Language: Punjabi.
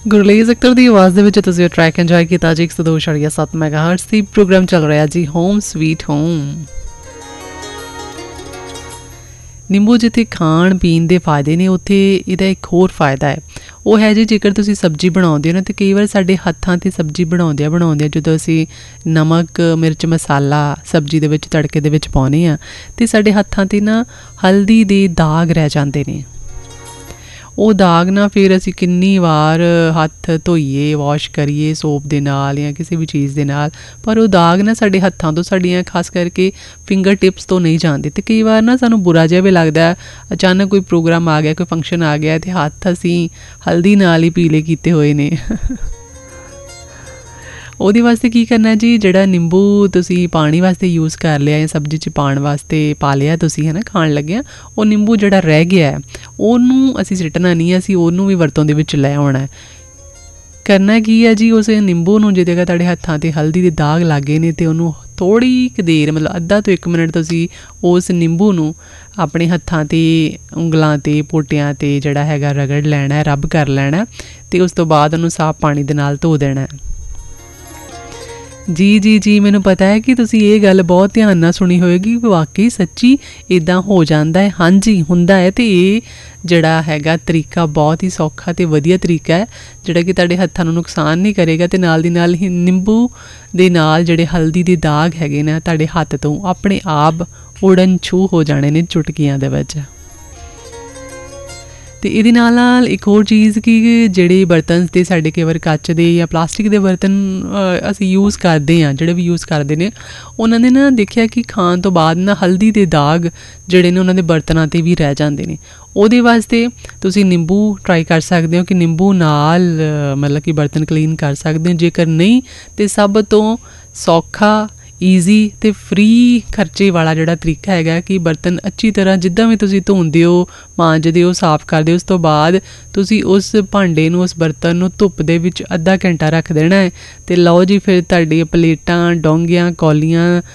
ਗੁਰਲੇਜ਼ ਅਖਤਰ ਦੀ ਆਵਾਜ਼ ਦੇ ਵਿੱਚ ਤੁਸੀਂ ਟਰੈਕ ਇੰਜੋਏ ਕੀਤਾ ਜੀ 102.7 ਮੈਗਾਹਰਟਜ਼ ਦੀ ਪ੍ਰੋਗਰਾਮ ਚੱਲ ਰਿਹਾ ਜੀ ਹੋਮ ਸਵੀਟ ਹੋਮ। ਨਿੰਬੂ ਜਿੱਥੇ ਖਾਣ ਪੀਣ ਦੇ ਫਾਇਦੇ ਨੇ ਉੱਥੇ ਇਹਦਾ ਇੱਕ ਹੋਰ ਫਾਇਦਾ ਹੈ, ਉਹ ਹੈ ਜੀ ਜੇਕਰ ਤੁਸੀਂ ਸਬਜ਼ੀ ਬਣਾਉਂਦੇ ਹੋ ਨਾ, ਤਾਂ ਕਈ ਵਾਰ ਸਾਡੇ ਹੱਥਾਂ 'ਤੇ ਸਬਜ਼ੀ ਬਣਾਉਂਦਿਆਂ ਜਦੋਂ ਅਸੀਂ ਨਮਕ ਮਿਰਚ ਮਸਾਲਾ ਸਬਜ਼ੀ ਦੇ ਵਿੱਚ ਤੜਕੇ ਦੇ ਵਿੱਚ ਪਾਉਂਦੇ ਹਾਂ ਅਤੇ ਸਾਡੇ ਹੱਥਾਂ 'ਤੇ ਨਾ ਹਲਦੀ ਦੇ ਦਾਗ ਰਹਿ ਜਾਂਦੇ ਨੇ। ਉਹ ਦਾਗ ਨਾ ਫਿਰ ਅਸੀਂ ਕਿੰਨੀ ਵਾਰ ਹੱਥ ਧੋਈਏ, ਵਾਸ਼ ਕਰੀਏ ਸੋਪ ਦੇ ਨਾਲ ਜਾਂ ਕਿਸੇ ਵੀ ਚੀਜ਼ ਦੇ ਨਾਲ, ਪਰ ਉਹ ਦਾਗ ਨਾ ਸਾਡੇ ਹੱਥਾਂ ਤੋਂ, ਸਾਡੀਆਂ ਖਾਸ ਕਰਕੇ ਫਿੰਗਰ ਟਿਪਸ ਤੋਂ ਨਹੀਂ ਜਾਂਦੇ। ਅਤੇ ਕਈ ਵਾਰ ਨਾ ਸਾਨੂੰ ਬੁਰਾ ਜਿਹਾ ਵੀ ਲੱਗਦਾ, ਅਚਾਨਕ ਕੋਈ ਪ੍ਰੋਗਰਾਮ ਆ ਗਿਆ, ਕੋਈ ਫੰਕਸ਼ਨ ਆ ਗਿਆ ਅਤੇ ਹੱਥ ਅਸੀਂ ਹਲਦੀ ਨਾਲ ਹੀ ਪੀਲੇ ਕੀਤੇ ਹੋਏ ਨੇ। ਉਹਦੇ ਵਾਸਤੇ ਕੀ ਕਰਨਾ ਜੀ, ਜਿਹੜਾ ਨਿੰਬੂ ਤੁਸੀਂ ਪਾਣੀ ਵਾਸਤੇ ਯੂਜ਼ ਕਰ ਲਿਆ ਜਾਂ ਸਬਜ਼ੀ 'ਚ ਪਾਉਣ ਵਾਸਤੇ ਪਾ ਲਿਆ ਤੁਸੀਂ, ਹੈ ਨਾ, ਖਾਣ ਲੱਗਿਆ, ਉਹ ਨਿੰਬੂ ਜਿਹੜਾ ਰਹਿ ਗਿਆ ਉਹਨੂੰ ਅਸੀਂ ਸਿੱਟਣਾ ਨਹੀਂ, ਅਸੀਂ ਉਹਨੂੰ ਵੀ ਵਰਤੋਂ ਦੇ ਵਿੱਚ ਲੈ ਆਉਣਾ। ਕਰਨਾ ਕੀ ਹੈ ਜੀ, ਉਸ ਨਿੰਬੂ ਨੂੰ ਜੇ ਜਗ੍ਹਾ ਤੁਹਾਡੇ ਹੱਥਾਂ 'ਤੇ ਹਲਦੀ ਦੇ ਦਾਗ ਲੱਗੇ ਨੇ, ਅਤੇ ਉਹਨੂੰ ਥੋੜ੍ਹੀ ਕੁ ਦੇਰ ਮਤਲਬ ਅੱਧਾ ਤੋਂ 1 ਮਿੰਟ ਤੁਸੀਂ ਉਸ ਨਿੰਬੂ ਨੂੰ ਆਪਣੇ ਹੱਥਾਂ 'ਤੇ, ਉਂਗਲਾਂ 'ਤੇ, ਪੋਟਿਆਂ 'ਤੇ ਜਿਹੜਾ ਹੈਗਾ ਰਗੜ ਲੈਣਾ, ਰੱਬ ਕਰ ਲੈਣਾ, ਅਤੇ ਉਸ ਤੋਂ ਬਾਅਦ ਉਹਨੂੰ ਸਾਫ਼ ਪਾਣੀ ਦੇ ਨਾਲ ਧੋ ਦੇਣਾ। ਜੀ ਮੈਨੂੰ ਪਤਾ ਹੈ ਕਿ ਤੁਸੀਂ ਇਹ ਗੱਲ ਬਹੁਤ ਧਿਆਨ ਨਾਲ ਸੁਣੀ ਹੋਏਗੀ, ਵਾਕਈ ਸੱਚੀ ਇੱਦਾਂ ਹੋ ਜਾਂਦਾ ਹੈ। ਹਾਂਜੀ ਹੁੰਦਾ ਹੈ, ਅਤੇ ਇਹ ਜਿਹੜਾ ਹੈਗਾ ਤਰੀਕਾ ਬਹੁਤ ਹੀ ਸੌਖਾ ਅਤੇ ਵਧੀਆ ਤਰੀਕਾ ਹੈ, ਜਿਹੜਾ ਕਿ ਤੁਹਾਡੇ ਹੱਥਾਂ ਨੂੰ ਨੁਕਸਾਨ ਨਹੀਂ ਕਰੇਗਾ, ਅਤੇ ਨਾਲ ਦੀ ਨਾਲ ਹੀ ਨਿੰਬੂ ਦੇ ਨਾਲ ਜਿਹੜੇ ਹਲਦੀ ਦੇ ਦਾਗ ਹੈਗੇ ਨੇ ਤੁਹਾਡੇ ਹੱਥ ਤੋਂ ਆਪਣੇ ਆਪ ਉੜਨ ਛੂ ਹੋ ਜਾਣੇ ਨੇ ਚੁਟਕੀਆਂ ਦੇ ਵਿੱਚ। ਅਤੇ ਇਹਦੇ ਨਾਲ ਇੱਕ ਹੋਰ ਚੀਜ਼ ਕਿ ਜਿਹੜੇ ਬਰਤਨ ਤੇ ਸਾਡੇ ਕਈ ਵਾਰ ਕੱਚ ਦੇ ਜਾਂ ਪਲਾਸਟਿਕ ਦੇ ਬਰਤਨ ਅਸੀਂ ਯੂਜ਼ ਕਰਦੇ ਹਾਂ, ਜਿਹੜੇ ਵੀ ਯੂਜ਼ ਕਰਦੇ ਨੇ, ਉਹਨਾਂ ਨੇ ਨਾ ਦੇਖਿਆ ਕਿ ਖਾਣ ਤੋਂ ਬਾਅਦ ਨਾ ਹਲਦੀ ਦੇ ਦਾਗ ਜਿਹੜੇ ਨੇ ਉਹਨਾਂ ਦੇ ਬਰਤਨਾਂ 'ਤੇ ਵੀ ਰਹਿ ਜਾਂਦੇ ਨੇ। ਉਹਦੇ ਵਾਸਤੇ ਤੁਸੀਂ ਨਿੰਬੂ ਟਰਾਈ ਕਰ ਸਕਦੇ ਹੋ ਕਿ ਨਿੰਬੂ ਨਾਲ ਮਤਲਬ ਕਿ ਬਰਤਨ ਕਲੀਨ ਕਰ ਸਕਦੇ ਹੋ। ਜੇਕਰ ਨਹੀਂ ਤਾਂ ਸਭ ਤੋਂ ਸੌਖਾ, ਈਜ਼ੀ ਅਤੇ ਫਰੀ ਖਰਚੇ ਵਾਲਾ ਜਿਹੜਾ ਤਰੀਕਾ ਹੈਗਾ ਕਿ ਬਰਤਨ ਅੱਛੀ ਤਰ੍ਹਾਂ ਜਿੱਦਾਂ ਵੀ ਤੁਸੀਂ ਧੋਂਦੇ ਹੋ, ਮਾਂਜਦੇ ਹੋ, ਸਾਫ਼ ਕਰਦੇ ਹੋ, ਉਸ ਤੋਂ ਬਾਅਦ ਤੁਸੀਂ ਉਸ ਭਾਂਡੇ ਨੂੰ, ਉਸ ਬਰਤਨ ਨੂੰ ਧੁੱਪ ਦੇ ਵਿੱਚ ਅੱਧਾ ਘੰਟਾ ਰੱਖ ਦੇਣਾ ਹੈ, ਅਤੇ ਲਓ ਜੀ ਫਿਰ ਤੁਹਾਡੀਆਂ ਪਲੇਟਾਂ, ਡੋਂਗੀਆਂ, ਕੌਲੀਆਂ